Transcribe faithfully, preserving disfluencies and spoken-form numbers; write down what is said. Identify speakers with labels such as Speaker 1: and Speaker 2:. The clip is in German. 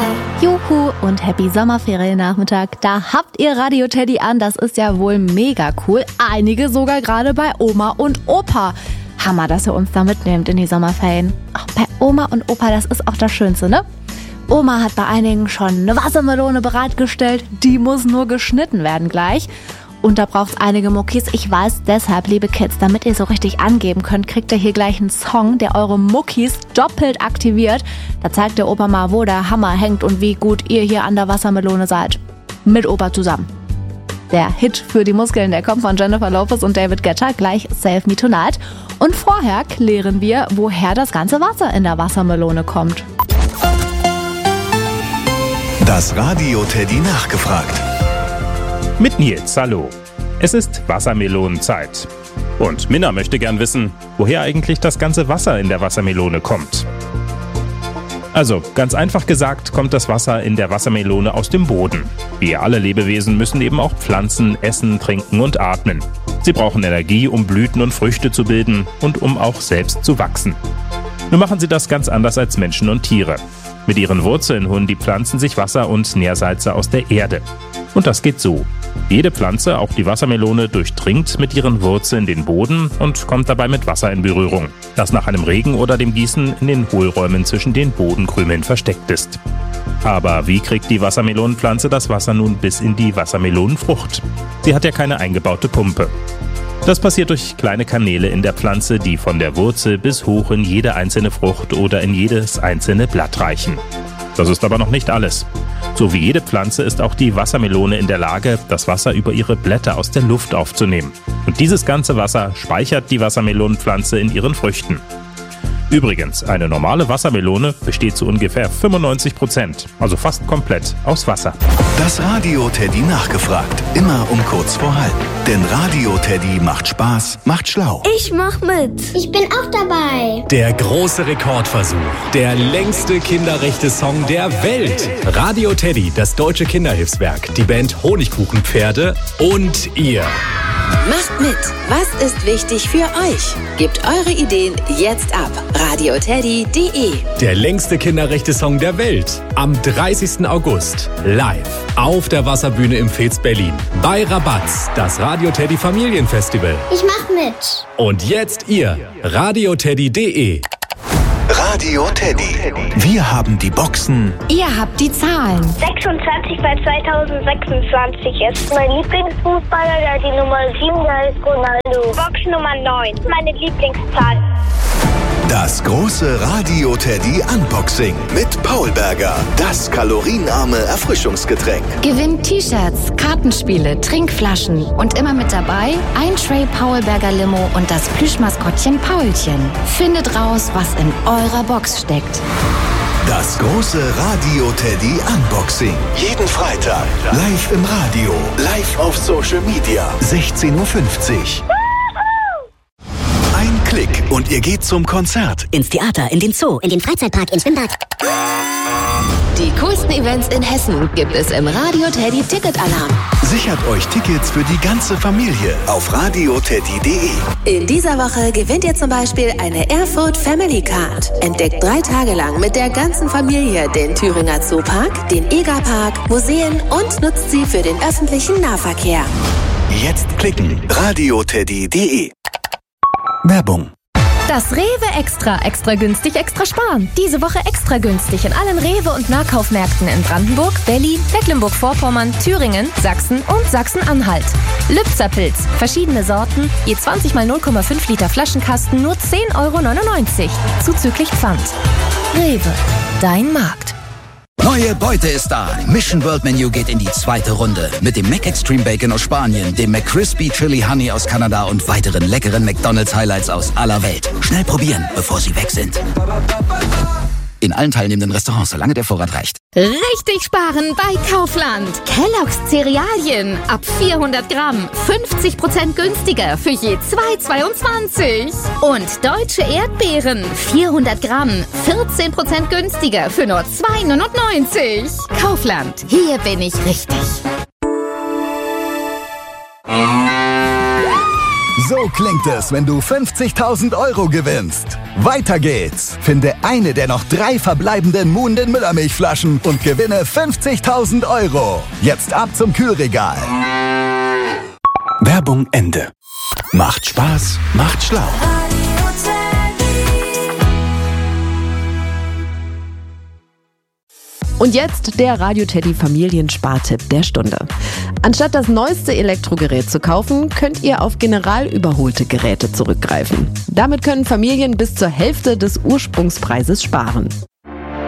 Speaker 1: Juhu und happy Sommerferiennachmittag. Da habt ihr Radio Teddy an, das ist ja wohl mega cool. Einige sogar gerade bei Oma und Opa. Hammer, dass ihr uns da mitnehmt in die Sommerferien. Ach, bei Oma und Opa, das ist auch das Schönste, ne? Oma hat bei einigen schon eine Wassermelone bereitgestellt, die muss nur geschnitten werden gleich. Und da braucht's einige Muckis. Ich weiß deshalb, liebe Kids, damit ihr so richtig angeben könnt, kriegt ihr hier gleich einen Song, der eure Muckis doppelt aktiviert. Da zeigt der Opa mal, wo der Hammer hängt und wie gut ihr hier an der Wassermelone seid. Mit Opa zusammen. Der Hit für die Muskeln, der kommt von Jennifer Lopez und David Guetta, gleich Save Me Tonight. Und vorher klären wir, woher das ganze Wasser in der Wassermelone kommt.
Speaker 2: Das Radio Teddy nachgefragt.
Speaker 3: Mit Nils, hallo. Es ist Wassermelonenzeit. Und Minna möchte gern wissen, woher eigentlich das ganze Wasser in der Wassermelone kommt. Also, ganz einfach gesagt, kommt das Wasser in der Wassermelone aus dem Boden. Wie alle Lebewesen müssen eben auch Pflanzen essen, trinken und atmen. Sie brauchen Energie, um Blüten und Früchte zu bilden und um auch selbst zu wachsen. Nur machen sie das ganz anders als Menschen und Tiere. Mit ihren Wurzeln holen die Pflanzen sich Wasser und Nährsalze aus der Erde. Und das geht so. Jede Pflanze, auch die Wassermelone, durchdringt mit ihren Wurzeln den Boden und kommt dabei mit Wasser in Berührung, das nach einem Regen oder dem Gießen in den Hohlräumen zwischen den Bodenkrümeln versteckt ist. Aber wie kriegt die Wassermelonenpflanze das Wasser nun bis in die Wassermelonenfrucht? Sie hat ja keine eingebaute Pumpe. Das passiert durch kleine Kanäle in der Pflanze, die von der Wurzel bis hoch in jede einzelne Frucht oder in jedes einzelne Blatt reichen. Das ist aber noch nicht alles. So wie jede Pflanze ist auch die Wassermelone in der Lage, das Wasser über ihre Blätter aus der Luft aufzunehmen. Und dieses ganze Wasser speichert die Wassermelonenpflanze in ihren Früchten. Übrigens, eine normale Wassermelone besteht zu ungefähr fünfundneunzig Prozent, also fast komplett, aus Wasser.
Speaker 2: Das Radio Teddy nachgefragt. Immer um kurz vor halb. Denn Radio Teddy macht Spaß, macht schlau.
Speaker 4: Ich mach mit. Ich bin auch dabei.
Speaker 5: Der große Rekordversuch. Der längste Kinderrechte-Song der Welt. Radio Teddy, das deutsche Kinderhilfswerk, die Band Honigkuchenpferde und ihr.
Speaker 6: Macht mit. Was ist wichtig für euch? Gebt eure Ideen jetzt ab. radio teddy punkt de.
Speaker 5: Der längste Kinderrechte-Song der Welt. Am dreißigsten August. Live. Auf der Wasserbühne im Fez Berlin. Bei Rabatz. Das Radio Teddy Familienfestival.
Speaker 4: Ich mach mit.
Speaker 5: Und jetzt ihr. radio teddy punkt de.
Speaker 2: Radio Teddy. Wir haben die Boxen.
Speaker 1: Ihr habt die Zahlen.
Speaker 4: sechsundzwanzig bei zweitausendsechsundzwanzig ist mein Lieblingsfußballer, der die Nummer sieben, der ist Ronaldo. Box Nummer neun, meine Lieblingszahl.
Speaker 2: Das große Radio Teddy Unboxing mit Paul Berger. Das kalorienarme Erfrischungsgetränk.
Speaker 1: Gewinnt T-Shirts, Kartenspiele, Trinkflaschen und immer mit dabei ein Tray Paul Berger Limo und das Plüschmaskottchen Paulchen. Findet raus, was in eurer Box steckt.
Speaker 2: Das große Radio Teddy Unboxing. Jeden Freitag. Live im Radio. Live auf Social Media. sechzehn Uhr fünfzig. Ein Klick und ihr geht zum Konzert.
Speaker 7: Ins Theater, in den Zoo, in den Freizeitpark, ins Schwimmbad.
Speaker 6: Die coolsten Events in Hessen gibt es im Radio Teddy Ticketalarm.
Speaker 2: Sichert euch Tickets für die ganze Familie auf radio teddy punkt de.
Speaker 6: In dieser Woche gewinnt ihr zum Beispiel eine Erfurt Family Card. Entdeckt drei Tage lang mit der ganzen Familie den Thüringer Zoopark, den Egerpark, Museen und nutzt sie für den öffentlichen Nahverkehr.
Speaker 2: Jetzt klicken. radio teddy punkt de. Werbung.
Speaker 1: Das Rewe Extra, extra günstig, extra sparen. Diese Woche extra günstig in allen Rewe- und Nahkaufmärkten in Brandenburg, Berlin, Mecklenburg-Vorpommern, Thüringen, Sachsen und Sachsen-Anhalt. Lübzer-Pilz, verschiedene Sorten, je zwanzig mal null Komma fünf Liter Flaschenkasten, nur zehn Euro neunundneunzig, zuzüglich Pfand. Rewe, dein Markt.
Speaker 8: Neue Beute ist da. Mission World Menu geht in die zweite Runde. Mit dem Mac Extreme Bacon aus Spanien, dem McCrispy Chili Honey aus Kanada und weiteren leckeren McDonald's Highlights aus aller Welt. Schnell probieren, bevor sie weg sind. In allen teilnehmenden Restaurants, solange der Vorrat reicht.
Speaker 1: Richtig sparen bei Kaufland. Kellogg's Cerealien ab vierhundert Gramm. fünfzig Prozent günstiger für je zwei Euro zweiundzwanzig. Und deutsche Erdbeeren. vierhundert Gramm. vierzehn Prozent günstiger für nur zwei Euro neunundneunzig. Kaufland. Hier bin ich richtig.
Speaker 2: So klingt es, wenn du fünfzigtausend Euro gewinnst. Weiter geht's. Finde eine der noch drei verbleibenden Muhnden Müllermilchflaschen und gewinne fünfzigtausend Euro. Jetzt ab zum Kühlregal.
Speaker 9: Werbung Ende. Macht Spaß, macht schlau.
Speaker 10: Und jetzt der Radio Teddy Familienspartipp der Stunde. Anstatt das neueste Elektrogerät zu kaufen, könnt ihr auf general überholte Geräte zurückgreifen. Damit können Familien bis zur Hälfte des Ursprungspreises sparen.